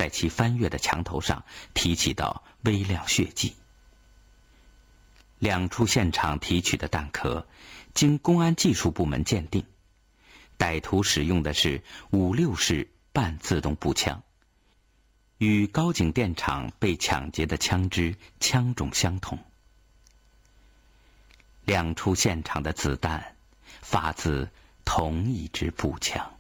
其翻越的墙头上提起到微亮血迹。2处现场提取的弹壳，经公安技术部门鉴定，歹徒使用的是56式半自动步枪，与高井电厂被抢劫的枪支枪种相同。2处现场的子弹发自同一支步枪。